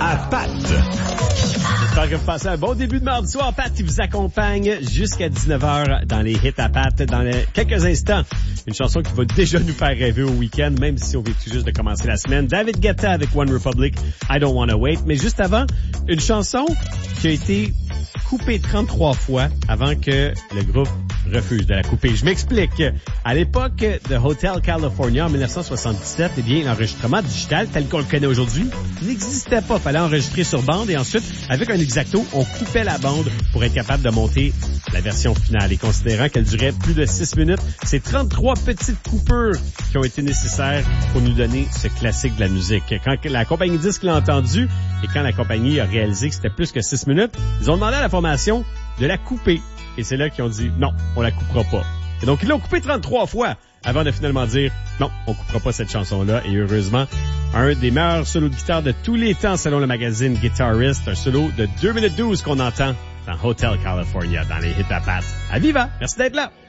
à Pat. J'espère que vous passez un bon début de mardi soir. Pat qui vous accompagne jusqu'à 19h dans les hits à Pat. Dans quelques instants, une chanson qui va déjà nous faire rêver au week-end, même si on vient tout juste de commencer la semaine. David Guetta avec One Republic, I Don't Wanna Wait. Mais juste avant, une chanson qui a été coupée 33 fois avant que le groupe refuse de la couper. Je m'explique. À l'époque de Hotel California en 1977, eh bien, l'enregistrement digital tel qu'on le connaît aujourd'hui n'existait pas. Fallait enregistrer sur bande et ensuite, avec un X-Acto, on coupait la bande pour être capable de monter la version finale. Et considérant qu'elle durait plus de 6 minutes, c'est 33 petites coupures qui ont été nécessaires pour nous donner ce classique de la musique. Quand la compagnie disque l'a entendu et quand la compagnie a réalisé que c'était plus que 6 minutes, ils ont demandé à la formation de la couper. Et c'est là qu'ils ont dit non, on la coupera pas. Et donc ils l'ont coupé 33 fois avant de finalement dire non, on coupera pas cette chanson-là. Et heureusement, un des meilleurs solos de guitare de tous les temps selon le magazine Guitarist, un solo de 2 minutes 12 qu'on entend dans Hotel California, dans les hits à Pat. À Viva! Merci d'être là!